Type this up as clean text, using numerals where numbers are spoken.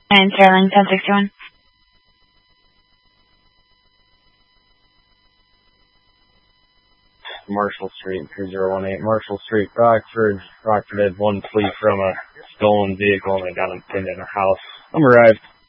And Sterling 1061. Marshall Street, 3018. Marshall Street, Rockford. Rockford had one plea from a stolen vehicle and they got him pinned in a house. I'm arrived.